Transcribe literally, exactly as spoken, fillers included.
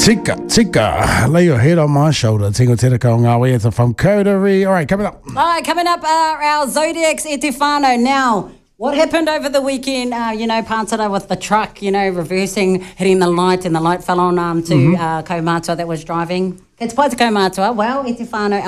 Tika, tika, lay your head on my shoulder. Tingo tera ko ngā wea from Coterie. All right, coming up. All right, coming up are our Zodiacs e te whānau. Now, what happened over the weekend, uh, you know, Pāntara with the truck, you know, reversing, hitting the light, and the light fell on um, to mm-hmm. uh, Kaumātua that was driving. It's Paita Kaumātua. Well, e te whānau,